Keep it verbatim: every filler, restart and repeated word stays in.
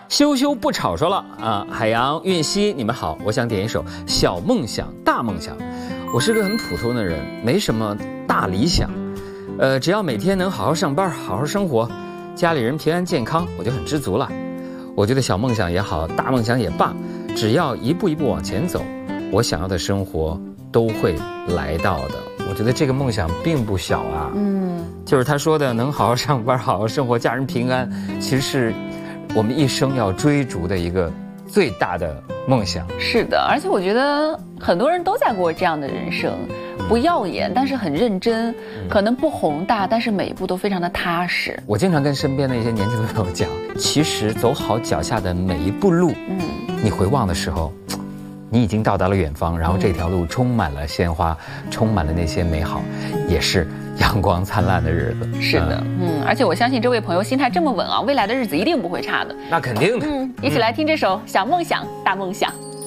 羞羞不吵说了啊，海洋、韵熙，你们好，我想点一首《小梦想大梦想》。我是个很普通的人，没什么大理想，呃，只要每天能好好上班，好好生活，家里人平安健康，我就很知足了。我觉得小梦想也好，大梦想也罢，只要一步一步往前走，我想要的生活都会来到的。我觉得这个梦想并不小啊，嗯，就是他说的能好好上班，好好生活，家人平安，其实是我们一生要追逐的一个最大的梦想。 是的，而且我觉得很多人都在过这样的人生，不耀眼，但是很认真，可能不宏大，但是每一步都非常的踏实。 我经常跟身边的一些年轻的朋友讲，其实走好脚下的每一步路，嗯，你回望的时候，你已经到达了远方，然后这条路充满了鲜花，充满了那些美好，也是阳光灿烂的日子。 是的，嗯，而且我相信这位朋友心态这么稳啊，未来的日子一定不会差的。 那肯定的。 嗯，一起来听这首《小梦想大梦想》。